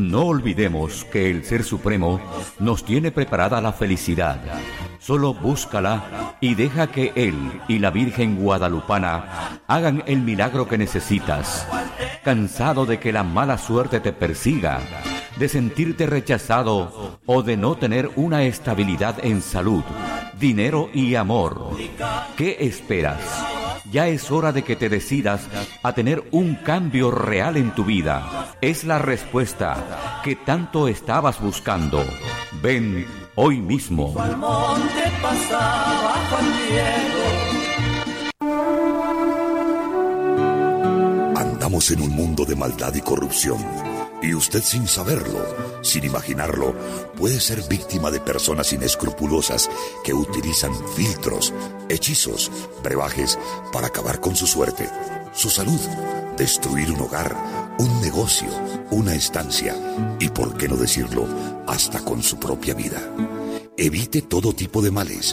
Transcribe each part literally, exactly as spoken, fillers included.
No olvidemos que el Ser Supremo nos tiene preparada la felicidad. Solo búscala y deja que Él y la Virgen Guadalupana hagan el milagro que necesitas. ¿Cansado de que la mala suerte te persiga, de sentirte rechazado o de no tener una estabilidad en salud, dinero y amor? ¿Qué esperas? Ya es hora de que te decidas a tener un cambio real en tu vida. Es la respuesta que tanto estabas buscando. Ven hoy mismo. Andamos en un mundo de maldad y corrupción. Y usted, sin saberlo, sin imaginarlo, puede ser víctima de personas inescrupulosas que utilizan filtros, hechizos, brebajes para acabar con su suerte, su salud, destruir un hogar, un negocio, una estancia y, por qué no decirlo, hasta con su propia vida. Evite todo tipo de males.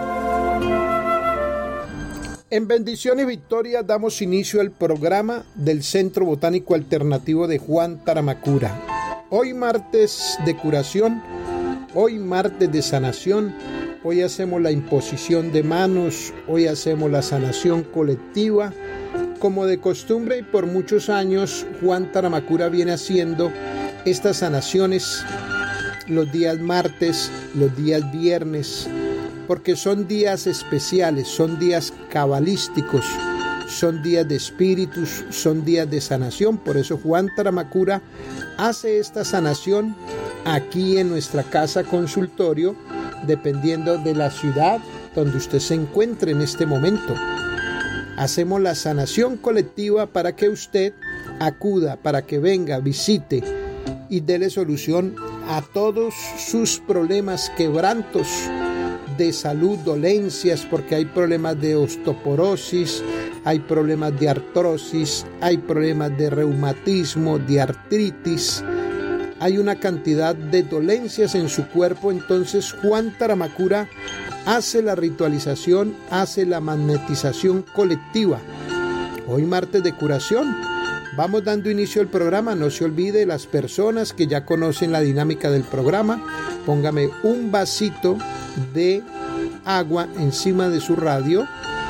En bendición y victoria damos inicio al programa del Centro Botánico Alternativo de Juan Taramacura. Hoy martes de curación, hoy martes de sanación, hoy hacemos la imposición de manos, hoy hacemos la sanación colectiva. Como de costumbre y por muchos años, Juan Taramacura viene haciendo estas sanaciones los días martes, los días viernes, porque son días especiales, son días cabalísticos, son días de espíritus, son días de sanación. Por eso Juan Taramacura hace esta sanación aquí en nuestra casa consultorio, dependiendo de la ciudad donde usted se encuentre en este momento. Hacemos la sanación colectiva para que usted acuda, para que venga, visite y déle solución a todos sus problemas, quebrantos de salud, dolencias, porque hay problemas de osteoporosis, hay problemas de artrosis, hay problemas de reumatismo, de artritis, hay una cantidad de dolencias en su cuerpo. Entonces Juan Taramacura hace la ritualización, hace la magnetización colectiva. Hoy martes de curación, vamos dando inicio al programa. No se olvide, las personas que ya conocen la dinámica del programa, póngame un vasito de agua encima de su radio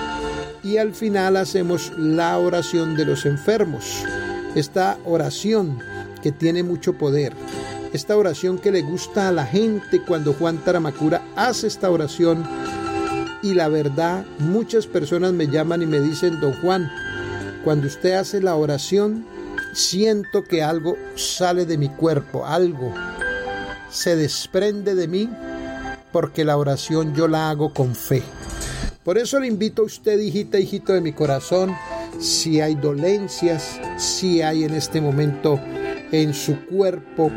y al final hacemos la oración de los enfermos. Esta oración que tiene mucho poder, esta oración que le gusta a la gente cuando Juan Taramacura hace esta oración. Y la verdad, muchas personas me llaman y me dicen: don Juan, cuando usted hace la oración, siento que algo sale de mi cuerpo, algo se desprende de mí, porque la oración yo la hago con fe. Por eso le invito a usted, hijita, hijito de mi corazón, si hay dolencias, si hay en este momento en su cuerpo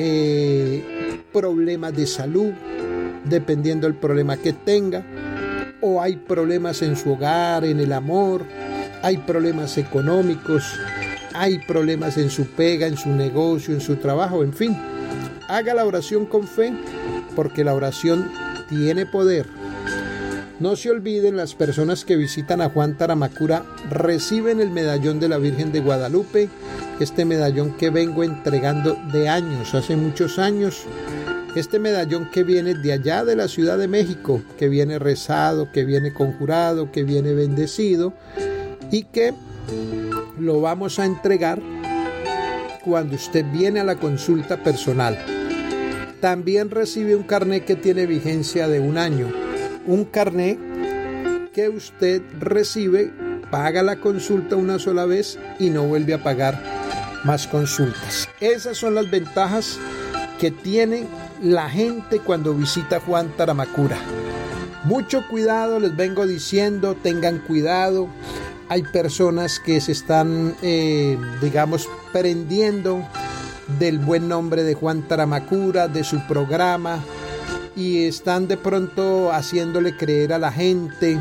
eh, problemas de salud, dependiendo del problema que tenga, o hay problemas en su hogar, en el amor, hay problemas económicos, hay problemas en su pega, en su negocio, en su trabajo, en fin, haga la oración con fe, porque la oración tiene poder. No se olviden, las personas que visitan a Juan Taramacura reciben el medallón de la Virgen de Guadalupe, este medallón que vengo entregando de años, hace muchos años, este medallón que viene de allá de la Ciudad de México, que viene rezado, que viene conjurado, que viene bendecido y que lo vamos a entregar cuando usted viene a la consulta personal. También recibe un carnet que tiene vigencia de un año. Un carnet que usted recibe, paga la consulta una sola vez y no vuelve a pagar más consultas. Esas son las ventajas que tiene la gente cuando visita Juan Taramacura. Mucho cuidado, les vengo diciendo, tengan cuidado. Hay personas que se están, eh, digamos, prendiendo del buen nombre de Juan Taramacura, de su programa, y están de pronto haciéndole creer a la gente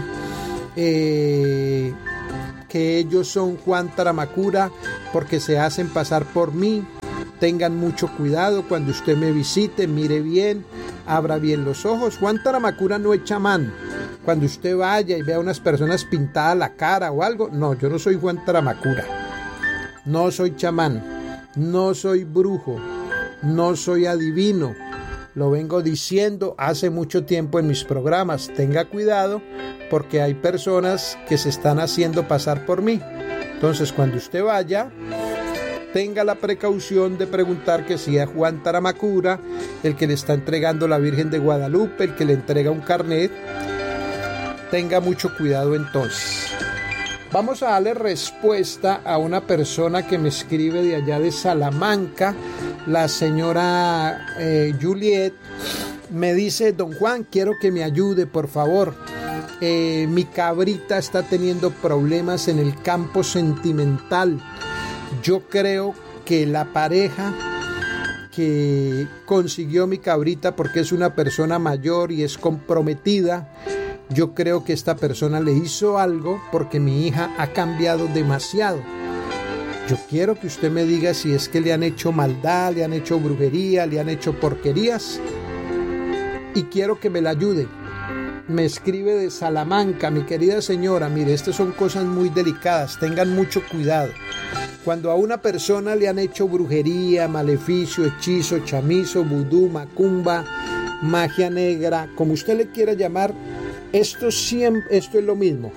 eh, que ellos son Juan Taramacura porque se hacen pasar por mí. Tengan mucho cuidado cuando usted me visite, mire bien, abra bien los ojos. Juan Taramacura no es chamán. Cuando usted vaya y vea unas personas pintadas la cara o algo, no, yo no soy Juan Taramacura, no soy chamán, no soy brujo, no soy adivino. Lo vengo diciendo hace mucho tiempo en mis programas. Tenga cuidado porque hay personas que se están haciendo pasar por mí. Entonces, cuando usted vaya, tenga la precaución de preguntar que si es Juan Taramacura, el que le está entregando la Virgen de Guadalupe, el que le entrega un carnet. Tenga mucho cuidado entonces. Vamos a darle respuesta a una persona que me escribe de allá de Salamanca, la señora eh, Juliet. Me dice: don Juan, quiero que me ayude, por favor. Eh, mi cabrita está teniendo problemas en el campo sentimental. Yo creo que la pareja que consiguió mi cabrita, porque es una persona mayor y es comprometida, yo creo que esta persona le hizo algo porque mi hija ha cambiado demasiado. Yo quiero que usted me diga si es que le han hecho maldad, le han hecho brujería, le han hecho porquerías, y quiero que me la ayude. Me escribe de Salamanca: mi querida señora, mire, estas son cosas muy delicadas, tengan mucho cuidado. Cuando a una persona le han hecho brujería, maleficio, hechizo, chamizo, vudú, macumba, magia negra, como usted le quiera llamar, esto, siempre, esto es lo mismo.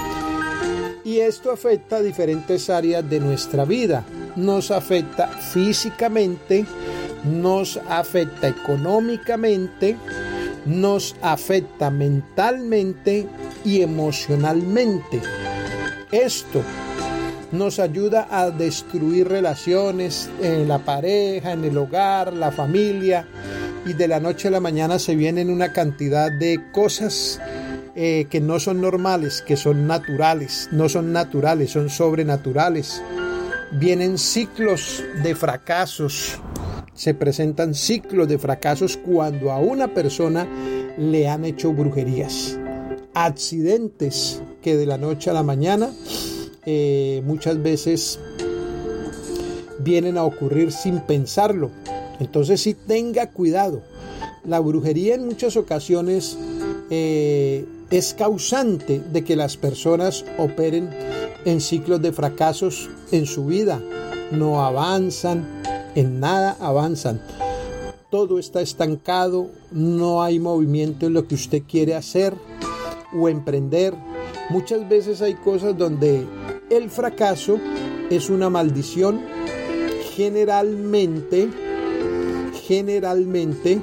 Y esto afecta a diferentes áreas de nuestra vida. Nos afecta físicamente, nos afecta económicamente, nos afecta mentalmente y emocionalmente. Esto nos ayuda a destruir relaciones en la pareja, en el hogar, la familia, y de la noche a la mañana se vienen una cantidad de cosas eh, que no son normales, que son naturales, no son naturales, son sobrenaturales. Vienen ciclos de fracasos, se presentan ciclos de fracasos cuando a una persona le han hecho brujerías. Accidentes que de la noche a la mañana eh, muchas veces vienen a ocurrir sin pensarlo. Entonces sí, tenga cuidado. La brujería en muchas ocasiones eh, es causante de que las personas operen en ciclos de fracasos en su vida. No avanzan, en nada avanzan. Todo está estancado, no hay movimiento en lo que usted quiere hacer o emprender. Muchas veces hay cosas donde el fracaso es una maldición. Generalmente, generalmente,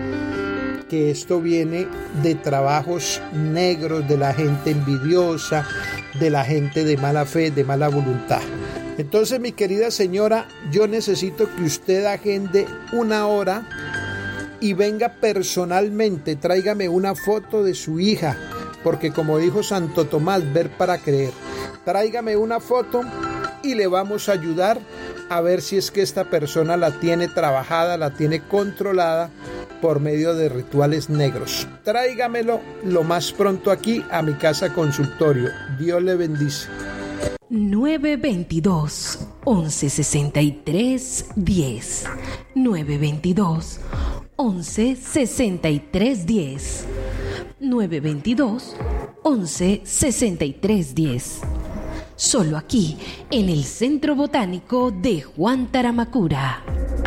que esto viene de trabajos negros, de la gente envidiosa, de la gente de mala fe, de mala voluntad. Entonces, mi querida señora, yo necesito que usted agende una hora y venga personalmente, tráigame una foto de su hija, porque como dijo Santo Tomás, ver para creer. Tráigame una foto y le vamos a ayudar a ver si es que esta persona la tiene trabajada, la tiene controlada por medio de rituales negros. Tráigamelo lo más pronto aquí a mi casa consultorio. Dios le bendice. nueve veintidós, once sesenta y tres, diez. nueve veintidós, once sesenta y tres, diez. nueve veintidós, once sesenta y tres, diez. Solo aquí, en el Centro Botánico de Juan Taramacura.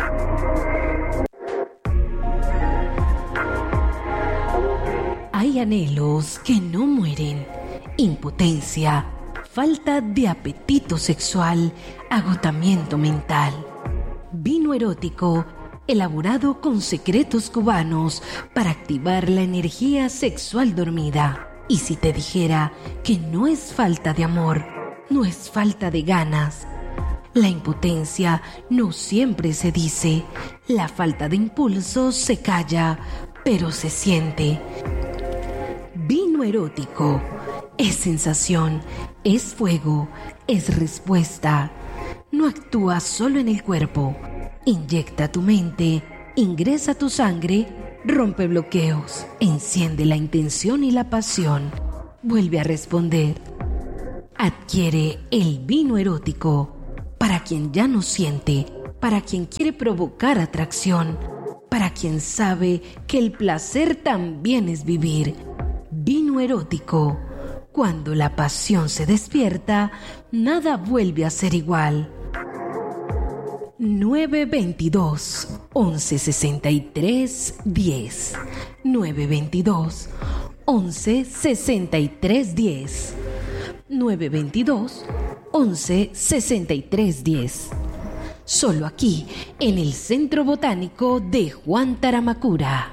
Hay anhelos que no mueren, impotencia, falta de apetito sexual, agotamiento mental. Vino erótico, elaborado con secretos cubanos para activar la energía sexual dormida. Y si te dijera que no es falta de amor, no es falta de ganas. La impotencia no siempre se dice, la falta de impulso se calla, pero se siente. Vino erótico es sensación, es fuego, es respuesta. No actúa solo en el cuerpo, inyecta tu mente, ingresa tu sangre, rompe bloqueos, enciende la intención y la pasión, vuelve a responder. Adquiere el vino erótico para quien ya no siente, para quien quiere provocar atracción, para quien sabe que el placer también es vivir. Vino erótico. Cuando la pasión se despierta, nada vuelve a ser igual. nueve dos dos, once sesenta y tres, diez. nueve dos dos, once sesenta y tres, diez. nueve dos dos, once sesenta y tres, diez. Solo aquí, en el Centro Botánico de Juan Taramacura.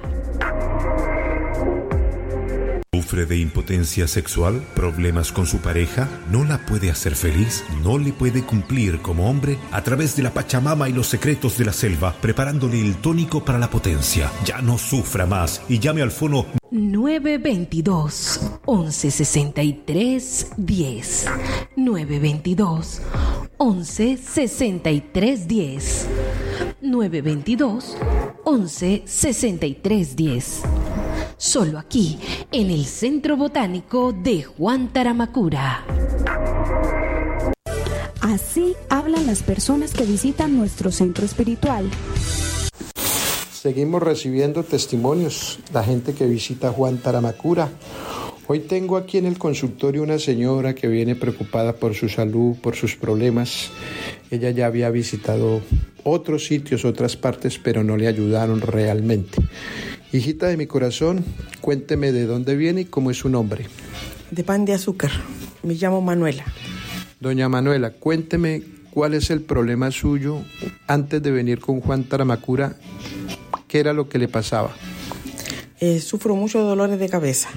¿Sufre de impotencia sexual? ¿Problemas con su pareja? ¿No la puede hacer feliz? ¿No le puede cumplir como hombre? A través de la Pachamama y los secretos de la selva, preparándole el tónico para la potencia. Ya no sufra más y llame al fono nueve dos dos, once sesenta y tres, diez. nueve dos dos, once sesenta y tres, diez. nueve dos dos, once sesenta y tres, diez. Solo aquí, en el Centro Botánico de Juan Taramacura. Así hablan las personas que visitan nuestro centro espiritual. Seguimos recibiendo testimonios, la gente que visita Juan Taramacura. Hoy tengo aquí en el consultorio una señora que viene preocupada por su salud, por sus problemas. Ella ya había visitado otros sitios, otras partes, pero no le ayudaron realmente. Hijita de mi corazón, cuénteme de dónde viene y cómo es su nombre. De Pan de Azúcar. Me llamo Manuela. Doña Manuela, cuénteme cuál es el problema suyo antes de venir con Juan Taramacura. ¿Qué era lo que le pasaba? Eh, sufro muchos dolores de cabeza.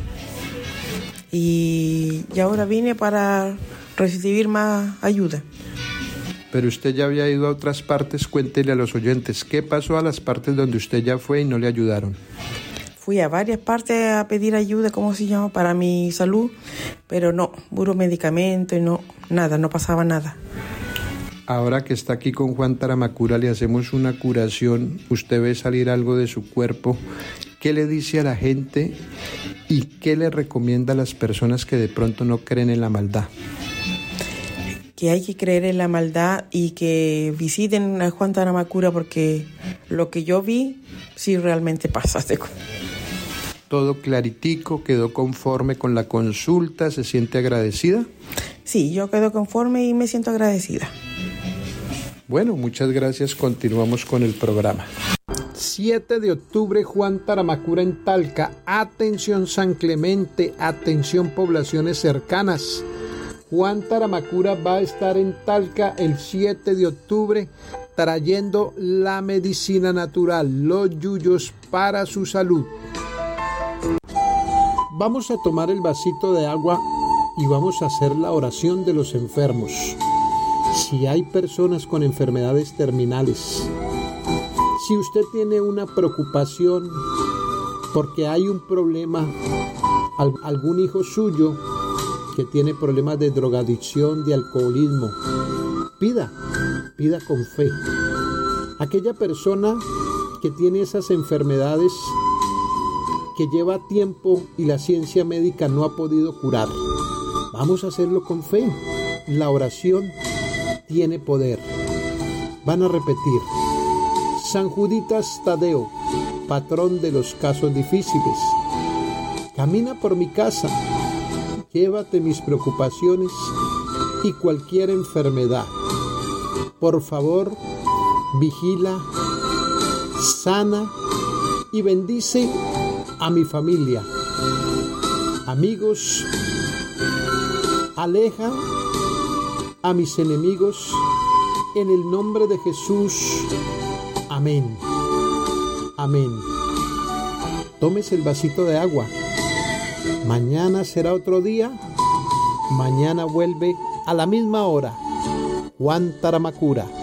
Y, y ahora vine para recibir más ayuda. Pero usted ya había ido a otras partes, cuéntele a los oyentes, ¿qué pasó a las partes donde usted ya fue y no le ayudaron? Fui a varias partes a pedir ayuda, ¿cómo se llama?, para mi salud, pero no, puro medicamento y no, nada, no pasaba nada. Ahora que está aquí con Juan Taramacura, le hacemos una curación, usted ve salir algo de su cuerpo. ¿Qué le dice a la gente y qué le recomienda a las personas que de pronto no creen en la maldad? Que hay que creer en la maldad y que visiten a Juan Taramacura porque lo que yo vi sí realmente pasa. Todo claritico, quedó conforme con la consulta, ¿se siente agradecida? Sí, yo quedo conforme y me siento agradecida. Bueno, muchas gracias, continuamos con el programa. siete de octubre, Juan Taramacura en Talca. Atención San Clemente, atención poblaciones cercanas. Juan Taramacura va a estar en Talca el siete de octubre trayendo la medicina natural, los yuyos para su salud. Vamos a tomar el vasito de agua y vamos a hacer la oración de los enfermos. Si hay personas con enfermedades terminales, si usted tiene una preocupación porque hay un problema, algún hijo suyo que tiene problemas de drogadicción, de alcoholismo, pida, pida con fe. Aquella persona que tiene esas enfermedades que lleva tiempo y la ciencia médica no ha podido curar, vamos a hacerlo con fe. La oración tiene poder. Van a repetir: San Juditas Tadeo, patrón de los casos difíciles, camina por mi casa, llévate mis preocupaciones y cualquier enfermedad. Por favor, vigila, sana y bendice a mi familia. Amigos, aleja a mis enemigos en el nombre de Jesús. Amén. Amén. Tómese el vasito de agua. Mañana será otro día. Mañana vuelve a la misma hora Juan Taramacura.